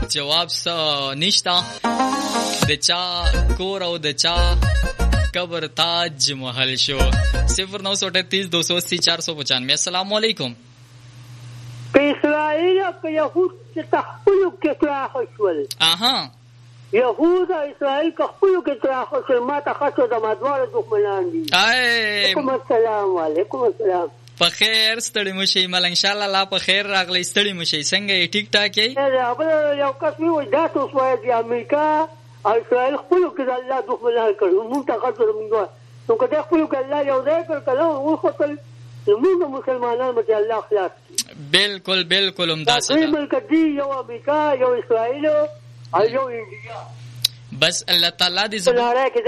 جواب نشتا د چا کور او د چا قبر تاج محل شو 093228495. السلام علیکم. اسرائیل او یهود چې تخپلو کې اصلاح شول. یهود او اسرائیل تخپلو کې اصلاح شول. ما ته خاصه د مدوار دښمنان دي. علیکم السلام. وعلیکم السلام. په خیر ستړي مشي مل ان شاء الله. لا په خیر راغلی. ستړي مشي څنګه یې ټیک ټاک یې؟ یو کس وی دا تاسو وایي د امریکا او اسرائیل خپلو کې د الله دښمنان کړو. موږ ته خاصه موږ نو کله خپلو کې الله یو ځای کړ کله او خپل موږ مسلمانان مته الله خلاص. بالکل بالکل همداسې ده. ملک دی یو امریکا یو اسرائیل او یو انډیا. بس الله تعالی دې زموږ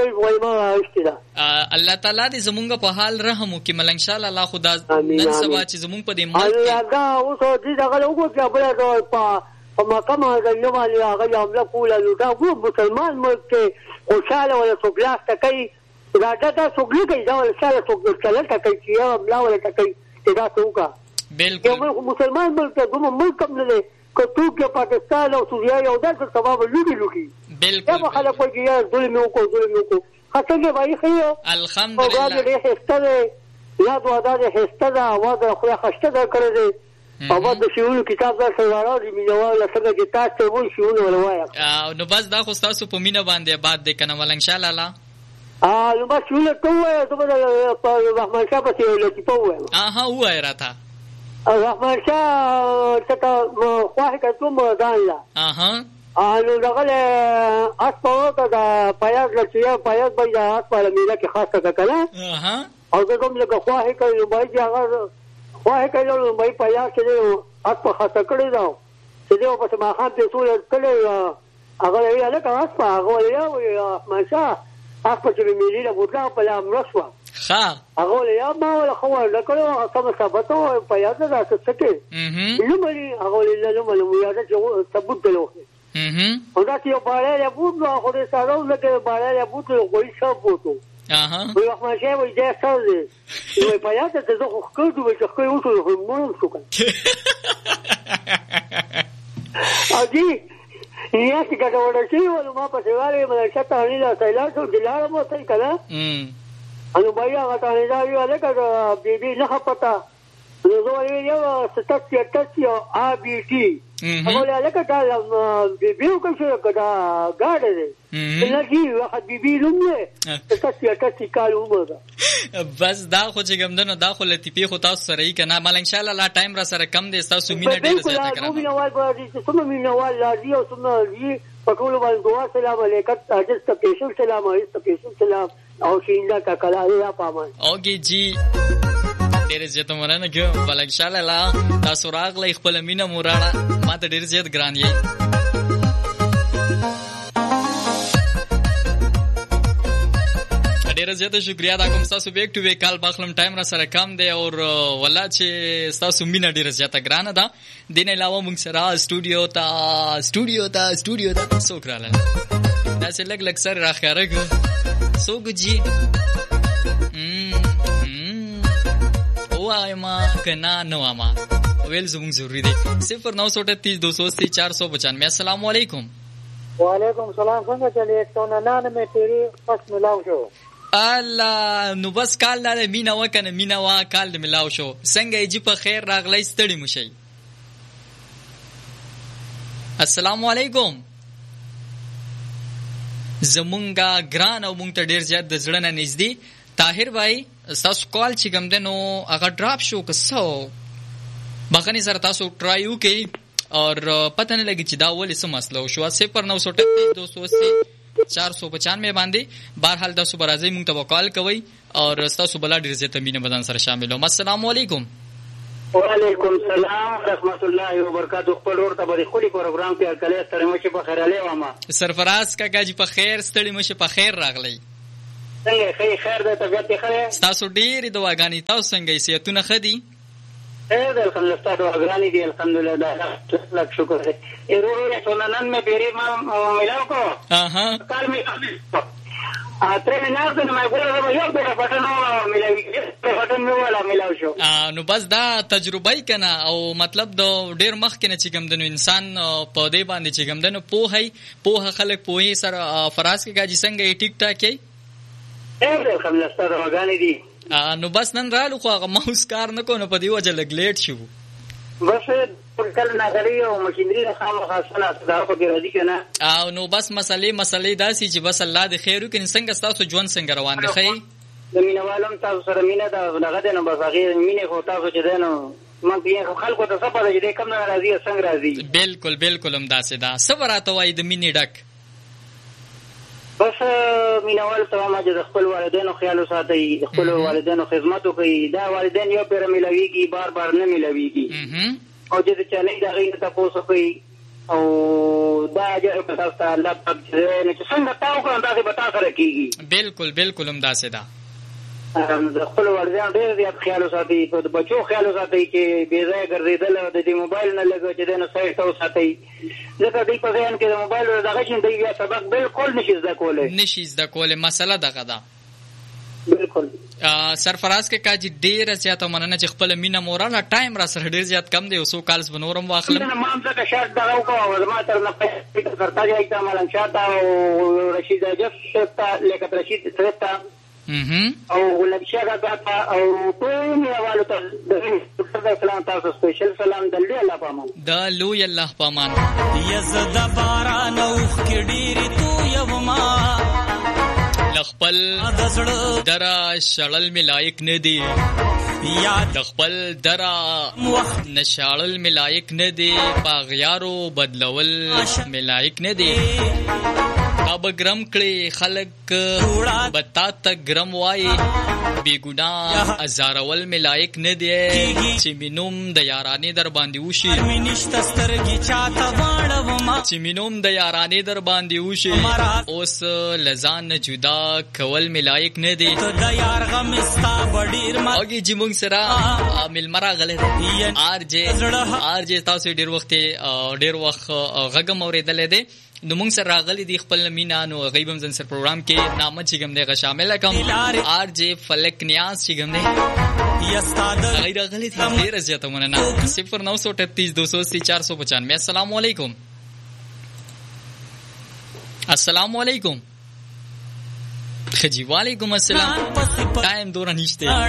الله تعالی دې زموږ په حال رحم وکړي مل ان شاء الله. الله خدا نن سبا چې زموږ په دې ملک الله دا اوس دې دغه وګورئ بل په مکه معظمه باندې هغه عمله کوله. نو دا مسلمان ملک کې خوشاله ولا څوکلاس تکي دا څوکلي کوي دا ولا سره څوکل تکي چې عمله ولا تکي دا څوکا. بالکل مسلمان ملک ته کوم ملک هم نه دی که ترکیه پاکستان او سوریه یو داسې سبب لوګي. بالکل دا خلک وایي یا ظلم وکړو خاصه وایي خو الحمدلله دې هسته یا دعا دې هسته دا واده خو خسته دا کړی دی. او د شیونو کتاب دا سره دی مینوال څنګه چې تاسو وو شیونو ولوایا. نو بس دا خو تاسو په مینه باندې بعد دې کنه ول ان شاء الله. نو بس شیونه ته ته په رحمان شاه په ولتی په وای. وای راته رحمان شاه ته خواه کتو مدان لا. نو دغه اسپاو ته دا پیاز لچیا پیاز باندې اسپاله میله کې خاصه کړه. او زه کوم لکه خواه کوي باندې هغه خواه کوي نو باندې پیاز کې اسپا خاصه کړی دا. چې دیو په ما خام په ټول کله هغه یې له کاس په هغه یې ماشا اسپا چې میلی له بوټا په لام رسوا. هغه یا ما ولا خو له کړو سم ثبتو پیاز دا څه کې. نو ملي هغه له ملي یا دا ثبوت دلو. او دا چې باندې له بوت نو خو دې سره لکه باندې له بوت کوئی څه بوتو. وي ما شي وي دا څه دی. وي پیاز ته زه خو کړو چې خو یو څه مونږ شو کنه. او دې یا چې دا وړه شي ول ما په سیوالې مې شته نه لا سیلار څو دلاره مو څه کړه. انو بیا غته نه دا یو لکه بیبي نه پتا. نو زه یو ستاسو ABT هغه لکه دا بیبي وکړه کدا ګاډه دی. لږی واحد بیبي لومه ستاسو کال عمر. بس دا خو چې ګمدنو دا خو لطیفه خو تاسو سره یې کنه مال ان شاء الله لا ټایم را سره کم دي تاسو مینه ډیره زیاته کړئ. مینه وای باندې څه مینه وای لازم او څه لازم پټول باندې دعا سلام علیکم تاجس ته پیشل سلام علیکم پیشل سلام او شیندا کا کلا یا پامان. اوګي جی ډیر زیات مرانه کې بل ان شاء الله تاسو راغلی خپل مینه موراړه ما ته ډیر زیات ګران یې. ډیر زیات شکریا دا کوم تاسو بیک ټو بیک کال باخلم ټایم را سره کم دی او والله چې تاسو مینه ډیر زیات ګرانه ده. دین علاوه موږ سره سټوډیو ته سوکراله دا څه لګ سره راخاره کو سوګجی ما کنا نو ما ویل زموږ ضروری دی. 093228495. السلام علیکم. وعلیکم السلام. څنګه چلی 199 میں تیری پس ملاو شو. الله نو بس کال دا مینا وکنه مینا وا کال د ملاو شو. څنګه یې په خیر راغلی ستړي مشي. السلام علیکم. زمونږه ګران او مونږ ته ډیر زیات د زړه نه نږدې طاهر بھائی تاسو کال چې کوم دنو هغه ډراپ شو که څو بغنی سره تاسو ټرای وکړئ اور پته نه لګی چې دا ولې څه مسله وشو. 093228495 باندې بهرحال تاسو برازي مونږ ته وکال کوئ اور تاسو بل ډیر زیات مینه بدن سره شامل وم. السلام علیکم. وعلیکم السلام رحمت الله وبرکاتہ. خپل ورته به خولي پروګرام کې کله ستړي مشه په خیر علي وامه. سرفراز کاکا جی په خیر ستړي مشه په خیر راغلی. څنګه خیر ده طبيعت خیر. تاسو ډېری دواګانی تاسو څنګه یې صحتونه خدي؟ الحمدلله تاسو دواګانی دي الحمدلله لک شکر ہے. ضرور ہے سنن میں پیری ما ملاو کو. کال میں ترې نه د ما ګوره یو د پټنو ملوي پټنو ولا ملاو شو نو بس دا تجربه یې کنه او مطلب د ډیر مخ کې نه چې کوم د انسان په دې باندې چې کوم د پوهه خلک پوهي سره فراز کې کاږي څنګه یې ټیک ټاک یې خملسته راغانې دي نو بس نن رالو خو هغه ماوس کار نه کو نو په دې وجه لګ لیټ شو بس کله نه غړي او ماشينري خامخا سره دا په دې راځي کنه او نو بس مسلې داسي چې بس الله دې خیر وکړي څنګه تاسو ژوند څنګه روان دی خی د مینوالم تاسو سره مینه دا لغه نه بس هغه مینه خو تاسو چې دنو ما به خلکو ته څه پاره دې کم نه راځي څنګه راځي بالکل هم داسې دا صبرات وای د مینې ډک بس مینوال ته ما د خپل والدینو خیال ساتي خپل والدینو خدمت کوي دا والدین یو پیر ملويږي بار نه ملويږي او چې چلې دا غي ته تاسو کوي او دا چې په تاسو الله پاک چې څنګه تاسو کوم تاسو به تاسو سره کیږي بالکل هم داسې دا د خپل والدین ډېر زیات خیال ساتي په بچو خیال ساتي چې بې ځای ګرځیدل د دې موبایل نه لګو چې دنه سایت او ساتي ځکه دې په ځان کې د موبایل دغه شین دی بیا سبق بالکل نشي زده کوله مسله دغه ده بالکل سرفراز کې کاجی ډیر زیات مننه چې خپل مینا مورانه ټایم را سره ډیر زیات کم دی او سو کالز بنورم واخلم نه ما هم ځکه شارټ دغه کوم ما تر نه پېټ کرتا جاي ته مالن شاته او رشید اجف ته لیکت رشید ته او ولکشا غاتا او ټول میوالو ته د اسلام تاسو سپیشل سلام دلې الله پامان د لوی الله پامان یزد باران اوخ کې ډېری تو یو ما لخپل درا شړل ملائک نه دی یاد لخپل درا نشړل ملائک نه دی پاغیارو بدلول ملائک نه دی اب ګرم کړي خلک بتا ته ګرم وای بی ګناه ازارول ملائک نه دی چې مينوم د یارانې در باندې وشي چې مينوم د یارانې در باندې وشي اوس لزان جدا کول ملائک نه دی د یار غم استا بډیر ما اوګي چې موږ سره عامل مرا غلې آر جے تاسو ډیر وخت غږم اوریدل دي نو موږ سره راغلي دي خپل مینانو غیبم زن سر پروګرام کې نامه چې کوم دغه شامل کوم آر جے فلک نیاز چې کوم دی یستاد غیر غلي دي ډیر زیاته مننه 0933 280 495 السلام علیکم السلام علیکم خجی وعلیکم السلام ټایم دورا نشته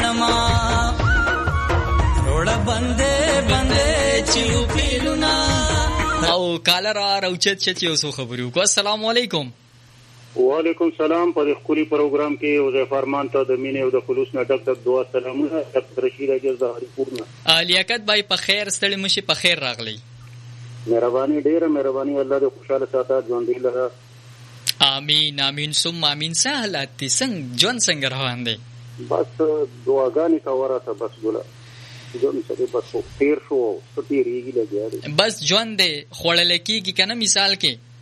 روړه بندے چیو پیلونا او کالر راوچت چې اوسو خبرو کو السلام علیکم وعلیکم السلام په خولي پروګرام کې او زه فرمان ته د مینې او د خلوص نه ډک دعا سلامونه ډاکټر رشید اجازه هریپورنا لیاقت بای په خیر ستړي مشي په خیر راغلی مهرباني ډیره مهرباني الله دې خوشاله ساته ژوند دې لره امين ثم امين سهلات څنګه جون څنګه روان دي بس دعاګانې کا ورته بس ګولا جون څه بس پیر شو ستیریږي لګیا بس جون دې خړل کېږي کنه مثال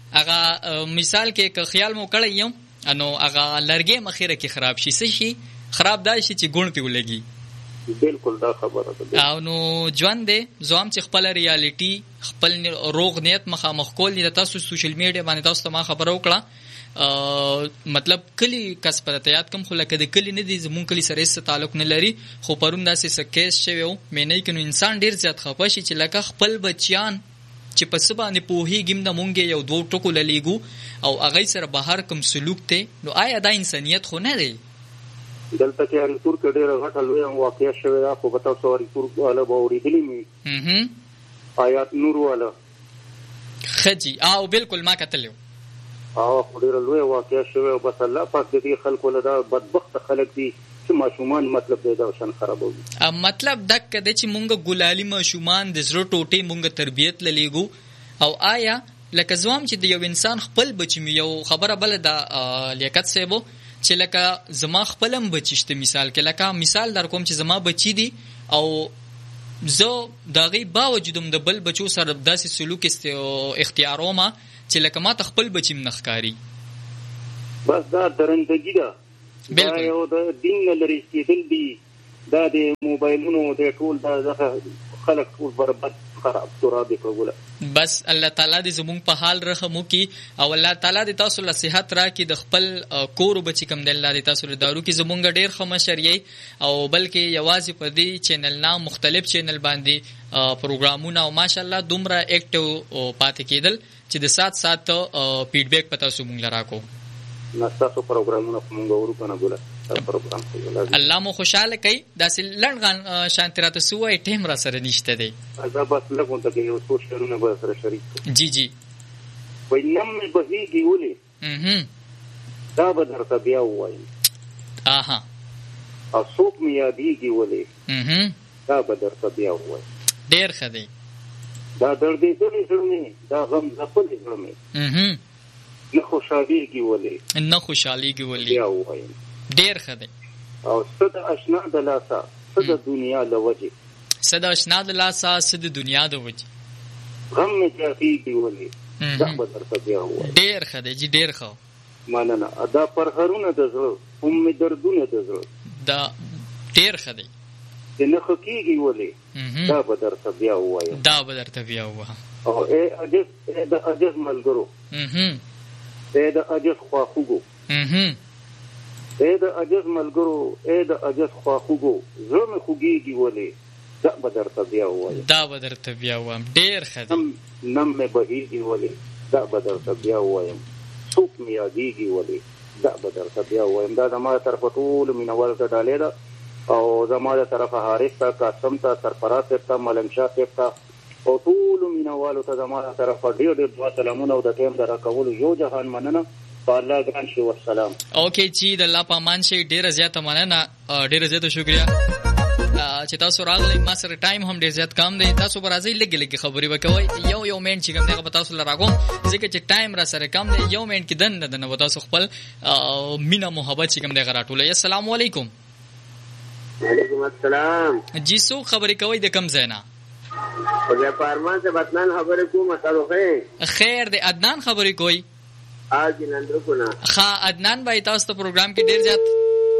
کې که خیال مو کړی یم انو هغه لرګي مخیره کې خراب شي څه شي خراب دای شي چې ګون پیو لګي بالکل دا خبره ده او نو ژوند دې زوم چې خپل ریالټي خپل روغ نیت مخامخ کول دي تاسو سوشل میډیا باندې تاسو ته ما خبرو کړه مطلب کلی کس پرتیات کم خو لکه د کلی نه دي زمون کلی سره هیڅ تعلق نه لري خو پرون داسې سکیس شوی و مې نه کینو انسان ډیر زیات خپه شي چې لکه خپل بچیان چې په سبا نه پوهیږم د مونږه یو دوه ټکو للیګو او هغه سره بهر کوم سلوک ته نو آیا دا انسانيت خو نه دی دلته کې هریپور کې ډېر غټه لوی واقعیا شوی دا خو به تاسو هریپور والا باورې دي مې آیات نور والا خجی او بالکل ما کتلو او ډېر لوی واقعیا شوی او بس الله پاک دې خلکو له دا بدبخت خلک دي چې ماشومان مطلب دی دا شان خرابوي مطلب دک د چې مونږ ګلالي ماشومان د زړه ټوټي مونږ تربيت للیګو او آیا لکه زوم چې د یو انسان خپل بچی یو خبره بل د لیاقت سیبو چې لکه زما خپلم بچیشته مثال کې لکه مثال در کوم چې زما بچی دي او زه دغه باوجودم د بل بچو سره داسې سلوک اختیاروم چې لکه ما تخپل بچیم نخکاری بس دا درندگی ده دا یو د دین لري کېدل دي دا د موبایلونو د ټول دا خلک ټول برباد خراب تراب کوله. بس الله تعالی دې زموږ په حال رحم وکي او الله تعالی دې تاسو له صحت راکړي، د خپل کور بچی کم دی الله دې تاسو له دارو کې زموږ ډېر ښه مشر یې او بلکې یوازې په دې چینل نه مختلف چینل باندې پروګرامونه او ماشاءالله دومره اکټیو پاتې کېدل چې د سات فیډبیک پتا سو مونږ لراکو. نستاسو پروګرامونه مونږ ورکو نه ګوله پروګرام کوي. الله مو خوشاله کوي. داسې لړغان شانتراته سوې ټیم را سره نشته دی. دا بس لګون ته یو څو شرونه به سره شریک. جی جی. وینم به هیږي ولي. دا به درته بیا وایي. اها. او څوک مې یادېږي ولي. دا به درته بیا وایي. ډېر ښه دی. دا دردېدلې زړه مې، دا غم ځپلې زړه مې. نه خوشحالېږي ولې. نه خوشحالېږي ولې. بیا ووایم. ډېر ښه دی. او څه د اشنا د لاسه، څه د دنیا له وجې. څه د اشنا د لاسه، څه د دنیا د وجې. غم مې زیاتېږي ولې. دا به درته بیا ووایم. ډېر ښه دی جي، ډېر ښه. مننه. دا پرهرونه د زړه، هم مې دردونه د زړه. دا ډېر ښه دی. چې نه ښه کېږي ولې. دا به درته بیا ووایم. دا به درته بیا ووایم. او ای د عجز ملګرو، ای د عجز خواخوږو، ای د عجز ملګرو، ای د عجز خواخوږو، زړه مې خوږېږي ولې. دا به درته بیا ووایم. دا به درته بیا ووایم. ډېر ښه دی. نم مې بهېږي ولې. دا به درته بیا ووایم. څوک مې یادېږي ولې. دا به درته بیا ووایم. دا زما د طرفه ټولو مینهوالو ته ډالۍ ده او زما د طرفه حارث ته، قاسم ته، سرفراز صاحب ته، ملنګ شاه صاحب ته او ټولو مینهوالو ته زما د طرفه ډېر ډېر دوه سلامونه او د ټیم د راکولو یو جهان مننه. په الله ګران شي. والسلام. اوکې چې د الله په امان شي. ډېره زیاته مننه، ډېره زیاته شکریه چې تاسو راغلی. ما سره ټایم هم ډېر زیات کم دی. تاسو به راځئ لږې لږې خبرې به کوئ. یو منټ چې کوم دی هغه به تاسو له راکوم ځکه چې ټایم را سره کم دی. یو منټ کې دننه به تاسو خپل مینه محبت چې کوم دی هغه راټولوئ. السلام علیکم. وعلیکم السلام. جی څوک خبرې کوئ د کوم ځای نه؟ خدای په ارمان سے عدنان خبرې کوم. تاسو خیر دی عدنان خبرې کوئ؟ آج نندر کو نه. ښه عدنان بھائی تاسو ته پروګرام کې ډېر زیات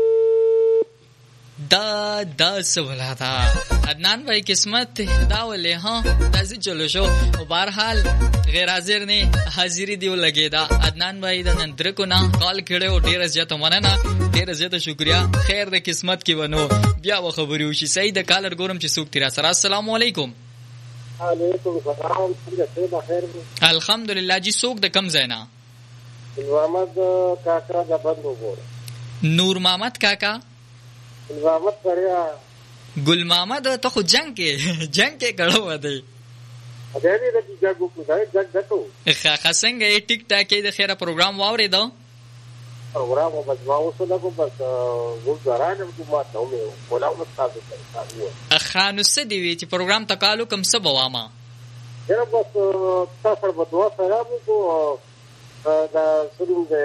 دا سوالا تھا عدنان بھائی قسمت دا ولې ها داسې چلو شو. بہرحال غیر حاضر نے حاضری دیو لګې دا عدنان بھائی د نندر کو نه کال کړو. ډېر زیات مننه، ډېر زیات شکریا. خیر د قسمت کې ونو بیا و خبرې وشي. صحیح د کالر ګورم چې څوک تیرا سره. السلام علیکم. علیکم السلام. څنګه خیر دی؟ الحمدلله. جی څوک د کم ځای نه؟ نور محمد کاکا د بندو ګور. نور محمد کاکا. محمد کریا. ګل محمد ته خو جنگ کې کړو و دی. اته دې د جګو کو ځای جګ دټو. څنګه یې ټیک ټاک کې د خیره پروګرام واورې دو؟ پروګرام او بس ما اوسه دا کو بس ګورانه ما ته مې ولا مستاسو کوي. خانو سدي وی چې پروګرام تکالو کم څه بوامه. یره بس تاسو په دوا سلام کو دا سرور دې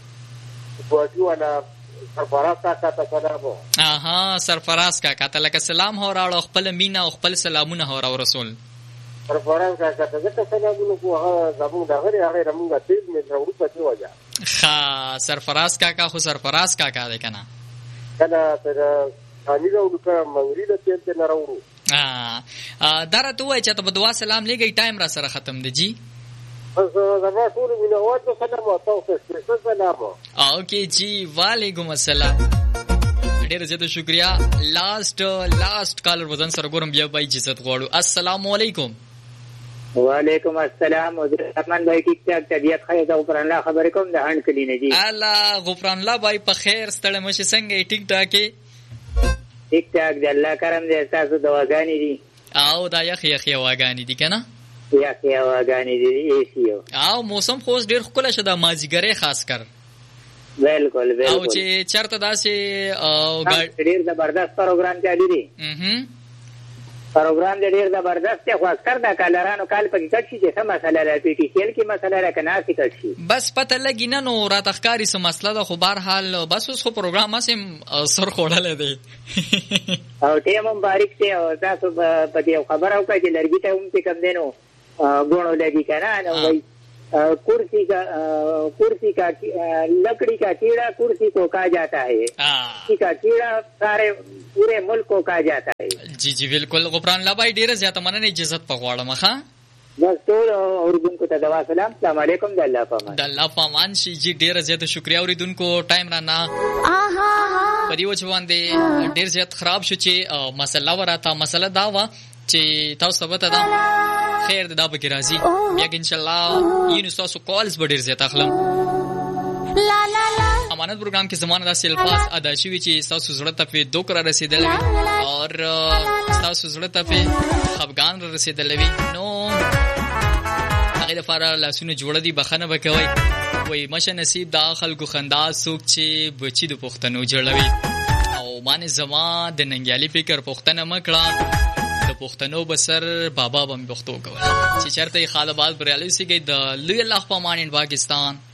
کوټیو انا سرفراز کاکا ته سلام. سرفراز کاکا ته لکه سلام هو راړو. خپل مینا او خپل سلامونه هو راو رسول. سرفراز کاکا ته څه سلامونه کو. هغه زموږ دغه هغه موږ تیز مې راوړو پاتې وځه. سرفراز کاکا خو سرفراز کاکا دی کنه. کنه تر امیر او لکه منګری د تیل ته نه راوړو. درته وای چې ته په دعا سلام لګي. ټایم را سره ختم دی جی. زما ټول مینهوال ته سلام او تاسو ته سلام. اوکې جی وعلیکم السلام. ډېر زیات شکریا. لاست کالر وزن سره ګورم بیا بای عزت غواړو. السلام علیکم. وعلیکم السلام. رحمان بھائی ٹھیک ٹھاک طبیعت خیر ده. غفران الله خبرې کوم د هند کلی نه جی. الله غفران الله بھائی په خیر ستړی مشه. څنګه ټیک ټاک دی. الله کرم دی. تاسو دواګانې دي او دا یخ واګانې دي کنه. یخ واګانې دي ایسیو او موسم خو ډېر ښکلی شه د مازیګرې خاص کر. بالکل او چې چرته داسې ډېر زبردست پروګرام چالي دی. پروګرام ډېر زبردست دی. خو اکثر د کالرانو کال پکې کټ شي چې څه مسله ده. پی ټي سی ایل کې مسله ده که ناسې کټ شي. بس پته لګي نه نو راته ښکاري څه مسله ده. خو بهرحال بس اوس خو پروګرام هسې سر خوړلی دی او ټیم هم باریک دی. او تاسو په دې خبره وکړئ چې لرګي ته هم چې کوم دی نو ګوڼو لګي که نه نو وایي कुर्सी का लकड़ी का कीड़ा कुर्सी को खा जाता है, कुर्सी का कीड़ा सारे पूरे मुल्क को खा जाता है. जी जी बिल्कुल. غفران الله भाई ډیره زیاته مننه اجازه پغواړم. ښه بس ټول اوریدونکو ته دوا سلام. السلام علیکم. د الله پامان. د الله پامان شي. جی ډیره زیاته شکریا اوریدونکو. ټایم را نه په دې وجه باندې ډیر زیات خراب شو چې مسله وراته. مسله دا و چې تاسو ته وته دا خیر دا به راځي بیا ان شاء الله یو تاسو کالز به ډیر زیات اخلم. امانت پروګرام کې زمانه دا الفاظ ادا شوی چې تاسو زړه ته په دوکره رسیدل وي او تاسو زړه ته په خفګان رسیدل وي نو هغه لپاره لاسونه جوړ دي بخنه وکوي. وای مشه نصیب دا خلکو خندا سوک چې بچی د پښتنو جوړوي او باندې زما د ننګیالي فکر پښتنه مکړه د پښتنو بسر بابا بم پښتو کول چې چرته خالباد بریالي سي د لوی الله په مان ان پاکستان.